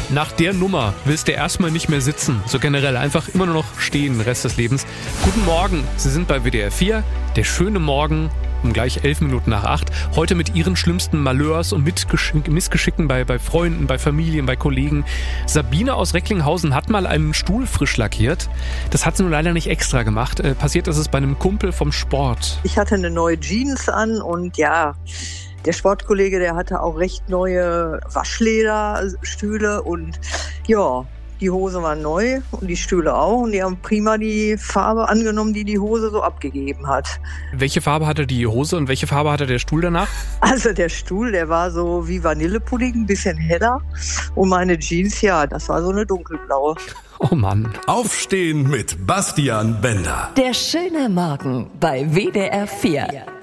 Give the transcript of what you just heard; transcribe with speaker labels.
Speaker 1: Nach der Nummer willst du erstmal nicht mehr sitzen. So generell einfach immer nur noch stehen den Rest des Lebens. Guten Morgen, Sie sind bei WDR 4. Der schöne Morgen um gleich 11 Minuten nach 8. Heute mit Ihren schlimmsten Malheurs und Missgeschicken bei Freunden, bei Familien, bei Kollegen. Sabine aus Recklinghausen hat mal einen Stuhl frisch lackiert. Das hat sie nur leider nicht extra gemacht. Passiert ist es bei einem Kumpel vom Sport.
Speaker 2: Ich hatte eine neue Jeans an und ja, der Sportkollege, der hatte auch recht neue Waschlederstühle und ja, die Hose war neu und die Stühle auch und die haben prima die Farbe angenommen, die die Hose so abgegeben hat.
Speaker 1: Welche Farbe hatte die Hose und welche Farbe hatte der Stuhl danach?
Speaker 2: Also der Stuhl, der war so wie Vanillepudding, ein bisschen heller und meine Jeans, ja, das war so eine dunkelblaue.
Speaker 1: Oh Mann.
Speaker 3: Aufstehen mit Bastian Bender.
Speaker 4: Der schöne Morgen bei WDR 4.